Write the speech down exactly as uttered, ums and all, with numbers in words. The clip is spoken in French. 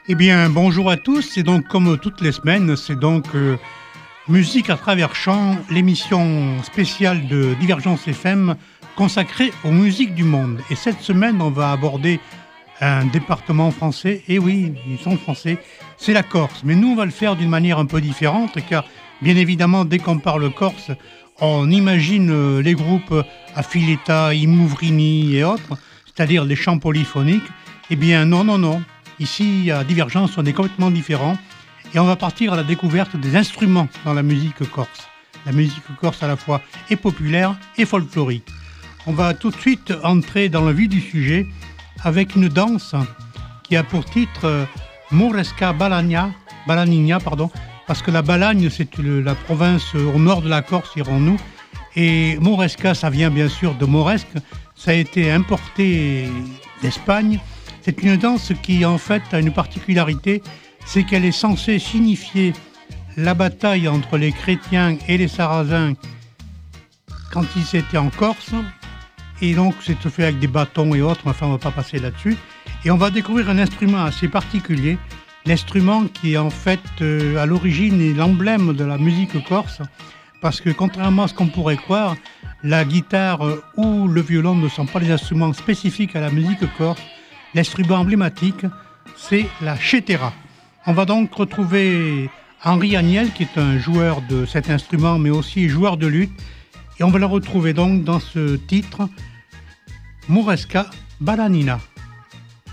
Eh bien, bonjour à tous. C'est donc comme toutes les semaines, c'est donc euh, Musique à travers chant, l'émission spéciale de Divergence F M consacrée aux musiques du monde. Et cette semaine, on va aborder un département français. Et oui, ils sont français, c'est la Corse. Mais nous, on va le faire d'une manière un peu différente, car bien évidemment, dès qu'on parle corse, on imagine les groupes Affiletta, I Mouvrini et autres, c'est-à-dire les chants polyphoniques. Eh bien, non, non, non. Ici, à Divergence, on est complètement différents. Et on va partir à la découverte des instruments dans la musique corse. La musique corse à la fois est populaire et folklorique. On va tout de suite entrer dans le vif du sujet avec une danse qui a pour titre euh, Moresca Balagna, Balanigna, pardon, parce que la Balagne, c'est le, la province au nord de la Corse, dirons-nous. Et Moresca, ça vient bien sûr de Moresque. Ça a été importé d'Espagne. C'est une danse qui, en fait, a une particularité, c'est qu'elle est censée signifier la bataille entre les chrétiens et les sarrasins quand ils étaient en Corse. Et donc, c'est fait avec des bâtons et autres, enfin, on ne va pas passer là-dessus. Et on va découvrir un instrument assez particulier, l'instrument qui, en fait, euh, à l'origine, est l'emblème de la musique corse, parce que, contrairement à ce qu'on pourrait croire, la guitare ou le violon ne sont pas des instruments spécifiques à la musique corse. L'instrument emblématique, c'est la chétera. On va donc retrouver Henri Agnel, qui est un joueur de cet instrument, mais aussi joueur de luth. Et on va le retrouver donc dans ce titre, Moresca Balanina.